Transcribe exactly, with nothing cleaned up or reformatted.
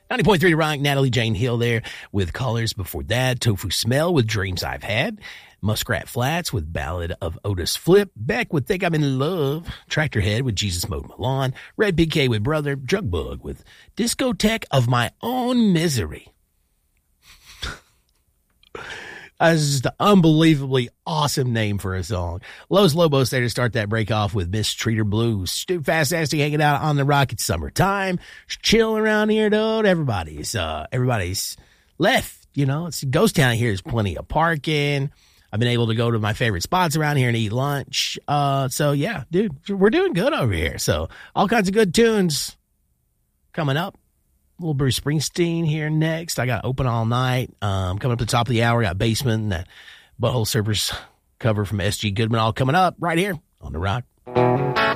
ninety point three to Rock, Natalie Jane Hill there with Callers Before That, Tofu Smell with Dreams I've Had, Muskrat Flats with Ballad of Otis Flip, Beck with Think I'm in Love, Tractor Head with Jesus Mode Milan, Red B K with Brother, Drug Bug with Discotheque of My Own Misery. That's just an unbelievably awesome name for a song. Los Lobos there to start that break off with Mistreater Blues. Stu Fast Nasty hanging out on the rock. It's summertime. Just chilling around here, dude. Everybody's, uh, everybody's left, you know. It's a ghost town here. There's plenty of parking. I've been able to go to my favorite spots around here and eat lunch. Uh, so yeah, dude, we're doing good over here. So all kinds of good tunes coming up. Little Bruce Springsteen here next. I got Open All Night. Um, coming up at the top of the hour, got Basement, that Butthole Surfers cover from S G Goodman all coming up right here on The Rock.